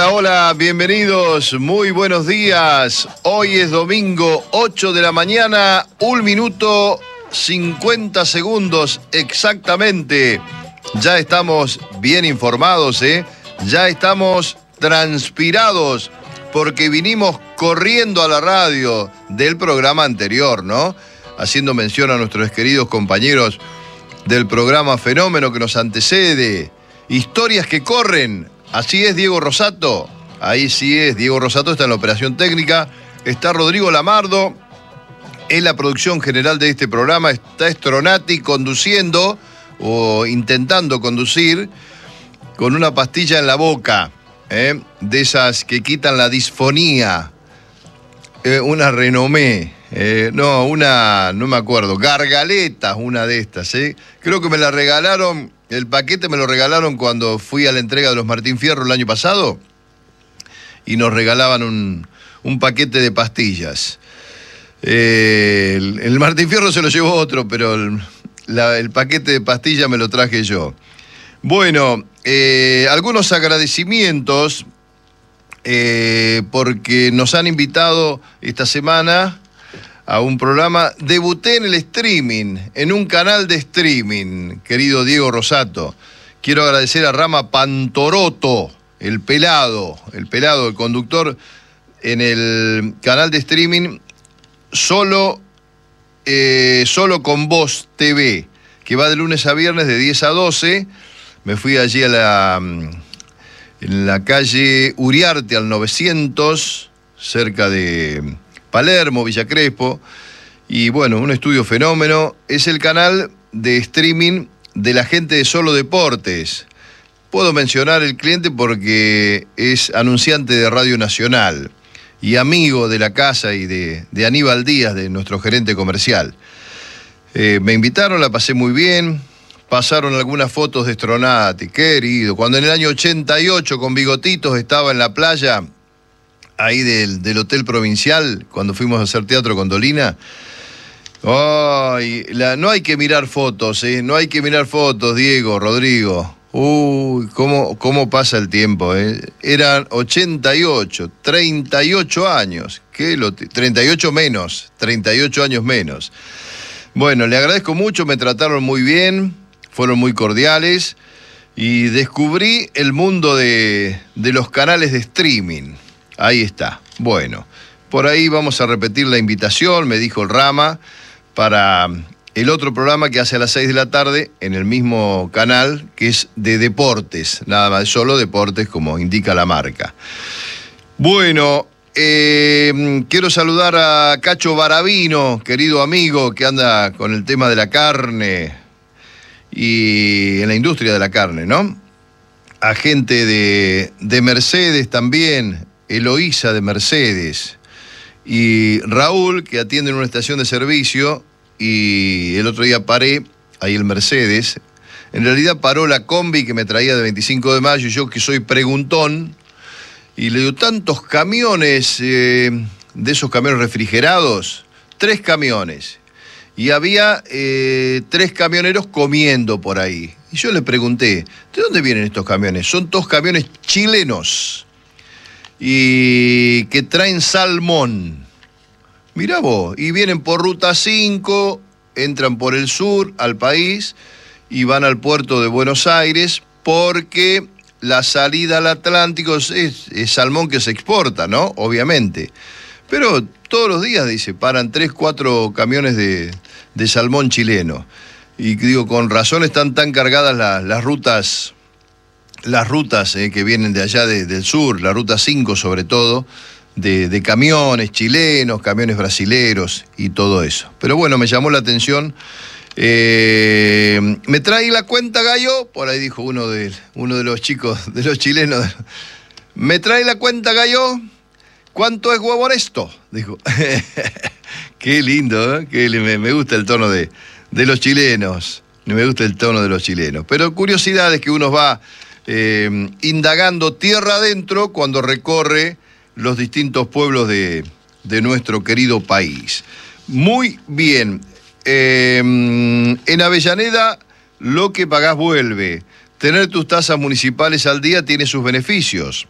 Hola, hola, bienvenidos, muy buenos días. Hoy es domingo, 8 de la mañana, 1 minuto 50 segundos exactamente. Ya estamos bien informados, ya estamos transpirados porque vinimos corriendo a la radio del programa anterior, ¿no? Haciendo mención a nuestros queridos compañeros del programa Fenómeno que nos antecede. Historias que corren. Así es, Diego Rosato. Ahí sí es, Diego Rosato está en la operación técnica. Está Rodrigo Lamardo en la producción general de este programa. Está Stronati conduciendo o intentando conducir con una pastilla en la boca, de esas que quitan la disfonía. Una Renomé. No me acuerdo. Gargaletas, una de estas. Creo que me la regalaron. El paquete me lo regalaron cuando fui a la entrega de los Martín Fierro el año pasado y nos regalaban un paquete de pastillas. El Martín Fierro se lo llevó otro, pero el paquete de pastillas me lo traje yo. Bueno, algunos agradecimientos porque nos han invitado esta semana a un programa. Debuté en el streaming, en un canal de streaming, querido Diego Rosato. Quiero agradecer a Rama Pantoroto, el pelado, el conductor en el canal de streaming Solo con Vos TV, que va de lunes a viernes de 10 a 12. Me fui allí en la calle Uriarte al 900, cerca de Palermo, Villa Crespo, y bueno, un estudio Fenómeno. Es el canal de streaming de la gente de Solo Deportes. Puedo mencionar el cliente porque es anunciante de Radio Nacional y amigo de la casa y de Aníbal Díaz, de nuestro gerente comercial. Me invitaron, la pasé muy bien, pasaron algunas fotos de Stronati, querido. Cuando en el año 88 con bigotitos estaba en la playa ahí del Hotel Provincial, cuando fuimos a hacer teatro con Dolina. No hay que mirar fotos, no hay que mirar fotos, Diego, Rodrigo. Uy, cómo pasa el tiempo, Eran 88, 38 años. 38 años menos. Bueno, le agradezco mucho, me trataron muy bien, fueron muy cordiales y descubrí el mundo de los canales de streaming. Ahí está. Bueno, por ahí vamos a repetir la invitación, me dijo el Rama, para el otro programa que hace a las 6 de la tarde en el mismo canal, que es de deportes, nada más, solo deportes, como indica la marca. Bueno, quiero saludar a Cacho Baravino, querido amigo, que anda con el tema de la carne y en la industria de la carne, ¿no? A gente de Mercedes también, Eloísa de Mercedes, y Raúl, que atiende en una estación de servicio, y el otro día paré ahí el Mercedes. En realidad paró la combi que me traía de 25 de mayo, y yo que soy preguntón, y le digo, tantos camiones, de esos camiones refrigerados, 3 camiones, y había 3 camioneros comiendo por ahí. Y yo le pregunté, ¿de dónde vienen estos camiones? Son 2 camiones chilenos y que traen salmón. Mirá vos, y vienen por Ruta 5, entran por el sur al país y van al puerto de Buenos Aires porque la salida al Atlántico es salmón que se exporta, ¿no? Obviamente. Pero todos los días, dice, paran 3, 4 camiones de salmón chileno. Y digo, con razón están tan cargadas las rutas que vienen de allá del sur, la Ruta 5 sobre todo, de camiones chilenos, camiones brasileros y todo eso. Pero bueno, me llamó la atención. ¿Me trae la cuenta, gallo? Por ahí dijo uno de los chicos, de los chilenos. ¿Me trae la cuenta, gallo? ¿Cuánto es huevo esto? Dijo. Qué lindo, ¿eh? Me gusta el tono de los chilenos. Me gusta el tono de los chilenos. Pero curiosidades que uno va indagando tierra adentro cuando recorre los distintos pueblos de nuestro querido país. Muy bien. En Avellaneda, lo que pagás vuelve. Tener tus tasas municipales al día tiene sus beneficios.